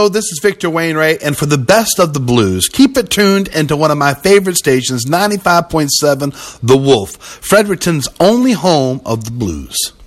Hello, this is Victor Wainwright, and for the best of the blues, keep it tuned into one of my favorite stations, 95.7 The Wolf, Fredericton's only home of the blues.